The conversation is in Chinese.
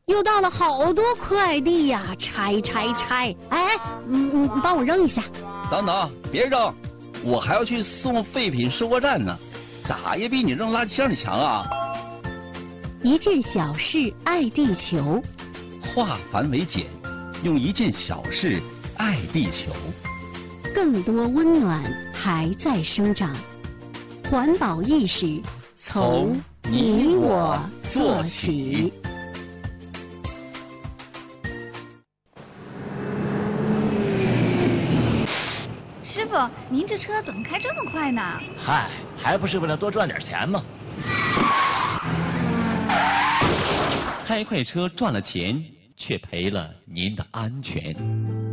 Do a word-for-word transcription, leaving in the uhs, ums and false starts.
又到了好多快递呀，拆拆拆！哎，嗯嗯，帮我扔一下。 等等，别扔，我还要去送废品收货站呢，咋也比你扔垃圾箱里强啊！ 一件小事爱地球， 化繁为简，用一件小事爱地球。 更多温暖还在生长，环保意识从你我做起。 师傅，您这车怎么开这么快呢？ 嗨，还不是为了多赚点钱吗？ 开快车赚了钱，却赔了您的安全。